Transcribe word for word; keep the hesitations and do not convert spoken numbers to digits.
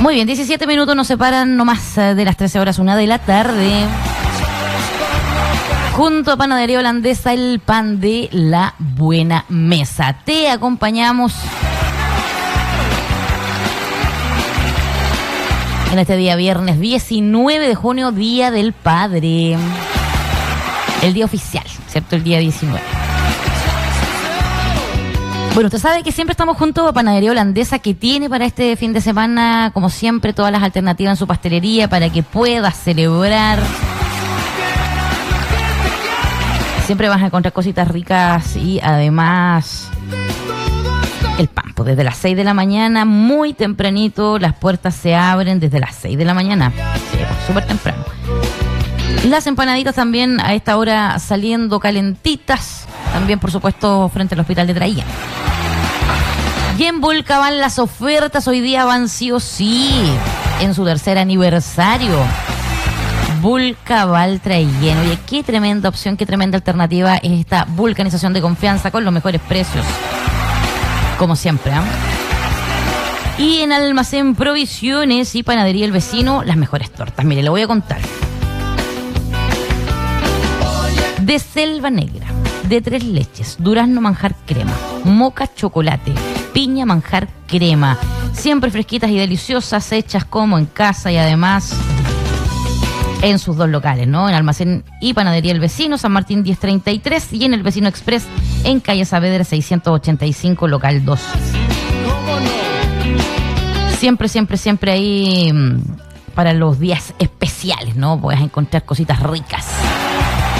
Muy bien, diecisiete minutos nos separan nomás de las trece horas, una de la tarde. Junto a Panadería Holandesa, el pan de la buena mesa. Te acompañamos en este día viernes diecinueve de junio, Día del Padre. El día oficial, ¿cierto? El día diecinueve. Bueno, usted sabe que siempre estamos junto a Panadería Holandesa, que tiene para este fin de semana, como siempre, todas las alternativas en su pastelería para que puedas celebrar. Siempre vas a encontrar cositas ricas y además el pan, pues desde las seis de la mañana, muy tempranito, las puertas se abren desde las seis de la mañana. Sí, pues, súper temprano. Las empanaditas también a esta hora saliendo calentitas, también por supuesto frente al hospital de Traillén. Y en Bulca van las ofertas, hoy día van sí o sí, en su tercer aniversario. Bulca Val Traillén. Oye, qué tremenda opción, qué tremenda alternativa es esta vulcanización de confianza con los mejores precios, como siempre, ¿eh? Y en Almacén Provisiones y Panadería El Vecino, las mejores tortas. Mire, le voy a contar. De selva negra, de tres leches, durazno manjar crema, moca chocolate, piña manjar crema, siempre fresquitas y deliciosas, hechas como en casa y además en sus dos locales, ¿no? En Almacén y Panadería El Vecino, San Martín diez treinta y tres, y en El Vecino Express en calle Saavedra seiscientos ochenta y cinco, local dos. Siempre, siempre, siempre ahí para los días especiales, ¿no? Puedes encontrar cositas ricas.